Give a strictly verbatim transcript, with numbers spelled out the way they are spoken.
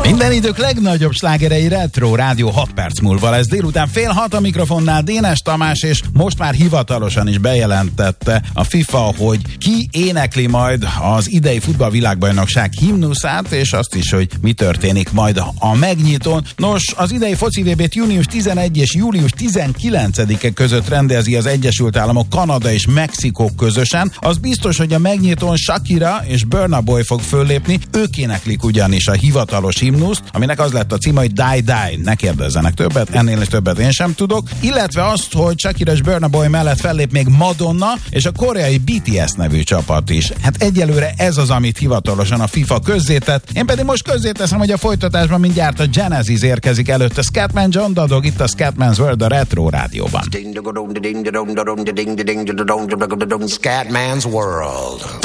Minden idők legnagyobb slágerei Retro Rádió hat perc múlva lesz. Délután fél hat a mikrofonnál Dénes Tamás, és most már hivatalosan is bejelentette a FIFA, hogy ki énekli majd az idei futballvilágbajnokság himnuszát, és azt is, hogy mi történik majd a megnyitón. Nos, az idei foci vé bét június tizenegy és július tizenkilencedike között rendezi az Egyesült Államok, Kanada és Mexikó közösen. Az biztos, hogy a megnyitón Shakira és Burna Boy fog föllépni, ők éneklik ugyanis a hivatalos himnuszt, aminek az lett a címe, hogy Die Die. Ne kérdezzenek többet, ennél is többet én sem tudok. Illetve azt, hogy Shakira és Burna Boy mellett fellép még Madonna és a koreai bé té es nevű csapat is. Hát egyelőre ez az, amit hivatalosan a FIFA közzétett. Én pedig most közzéteszem, hogy a folytatásban mindjárt a Genesis érkezik előtte. Scatman John Dadog, itt a Scatman's World a Retro Rádióban. Scatman's World.